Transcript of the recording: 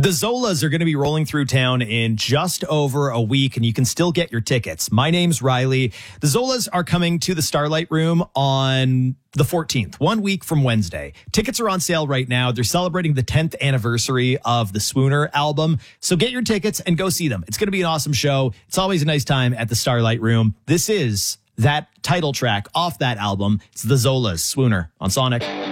The Zolas are going to be rolling through town in just over a week, and you can still get your tickets. My name's Riley. The Zolas are coming to the Starlight Room on the 14th, 1 week from Wednesday. Tickets are on sale right now. They're celebrating the 10th anniversary of the Swooner album. So get your tickets and go see them. It's going to be an awesome show. It's always a nice time at the Starlight Room. This is that title track off that album. It's the Zolas, Swooner on Sonic.